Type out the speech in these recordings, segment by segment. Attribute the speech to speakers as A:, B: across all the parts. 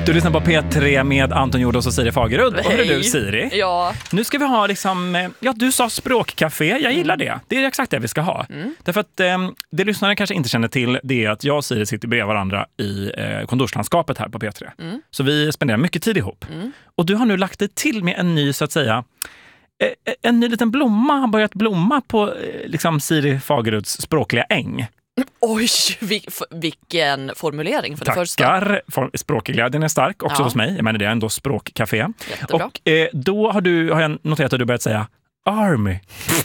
A: Du lyssnar på P3 med Anton Jordos och Siri Fagerud. Och hur är du, Siri?
B: Ja.
A: Nu ska vi ha liksom, du sa språkcafé, jag gillar det. Det är exakt det vi ska ha. Därför att det lyssnare kanske inte känner till, det är att jag och Siri sitter bredvid varandra i kontorslandskapet här på P3. Så vi spenderar mycket tid ihop. Och du har nu lagt det till med en ny, så att säga, en ny liten blomma har börjat blomma på liksom Siri Fageruds språkliga äng.
B: Oj, vilken formulering för det första.
A: Tackar, språkglädjen är stark också hos mig. Jag menar, det är ändå språkcafé.
B: Jättebra.
A: Och då har jag noterat att du börjat säga Army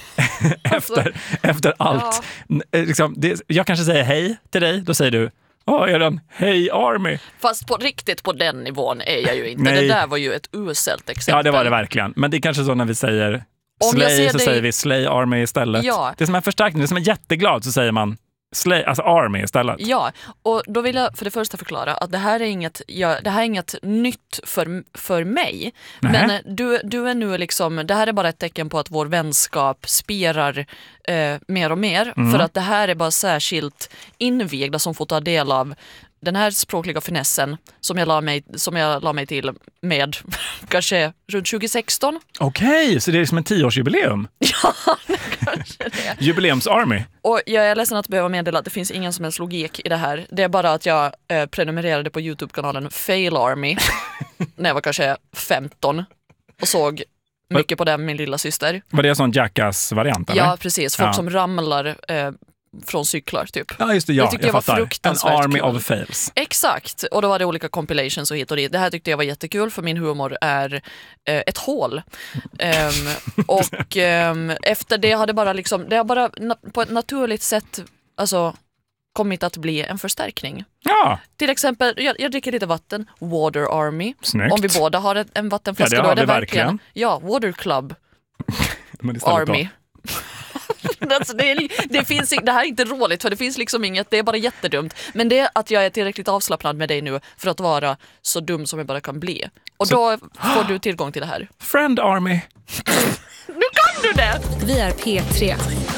A: efter allt. Ja. Liksom, jag kanske säger hej till dig, då säger du hej Army.
B: Fast på den nivån är jag ju inte. Nej. Det där var ju ett uselt exempel.
A: Ja, det var det verkligen. Men det är kanske så när vi säger Slay så säger vi Slay Army istället. Ja. Det är som en förstärkning, det är som en jätteglad så säger man Slay, alltså Army istället.
B: Ja, och då vill jag för det första förklara att det här är inget nytt för mig. Men du är nu liksom, det här är bara ett tecken på att vår vänskap spirar mer och mer. För att det här är bara särskilt invigda som får ta del av den här språkliga finessen som jag la mig till med kanske runt 2016.
A: Okej, så det är som en 10-årsjubileum.
B: Ja, kanske det.
A: Jubileumsarmy.
B: Och jag är ledsen att behöva meddela att det finns ingen som helst logik i det här. Det är bara att jag prenumererade på YouTube-kanalen Fail Army när jag var kanske 15 och såg mycket på den, min lilla syster.
A: Var det en sån Jackass-variant? Eller?
B: Ja, precis. Folk som ramlar från cyklar typ.
A: Ja, just det. Ja,
B: det tyckte jag var fruktansvärt
A: en army
B: kul.
A: of fails.
B: Exakt. Och då var det olika compilations och hit och dit. Det här tyckte jag var jättekul för min humor är ett hål. Och efter det har det bara liksom, det har bara på ett naturligt sätt alltså kommit att bli en förstärkning.
A: Ja.
B: Till exempel, jag dricker lite vatten. Water Army.
A: Snyggt.
B: Om vi båda har en vattenflaska,
A: ja, det
B: då är det
A: verkligen.
B: Ja, Water Club Army. Alltså, det här är inte roligt för det finns liksom inget, det är bara jättedumt. Men det är att jag är tillräckligt avslappnad med dig nu för att vara så dum som jag bara kan bli. Och då får du tillgång till det här.
A: Friend Army.
B: Nu kan du det!
C: Vi är P3.